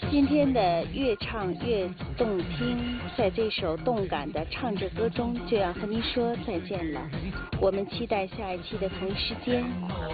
今天的越唱越动听，在这首动感的唱着歌中，就要和您说再见了。我们期待下一期的同一时间。